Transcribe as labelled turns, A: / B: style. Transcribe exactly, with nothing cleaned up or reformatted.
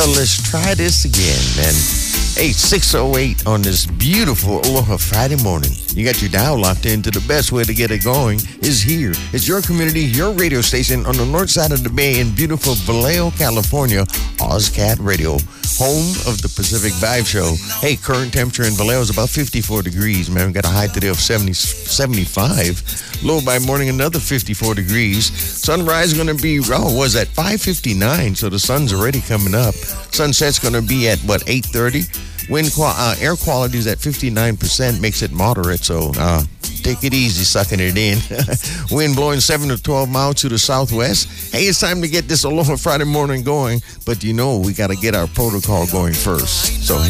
A: Well, let's try this again. And hey, six oh eight on this beautiful Aloha Friday morning. You got your dial locked into the best way to get it going is here. It's your community, your radio station on the north side of the bay in beautiful Vallejo, California, OzCat Radio, home of the Pacific Vibe Show. Hey, current temperature in Vallejo is about fifty-four degrees, man. We got a high today of seventy, seventy-five. Low by morning, another fifty-four degrees. Sunrise going to be, oh, was at five fifty-nine, so the sun's already coming up. Sunset's going to be at, what, eight thirty? Wind qual- uh, air quality is at fifty-nine percent, makes it moderate, so uh, take it easy sucking it in. Wind blowing seven to twelve miles to the southwest. Hey, it's time to get this Aloha Friday morning going, but you know we got to get our protocol going first. So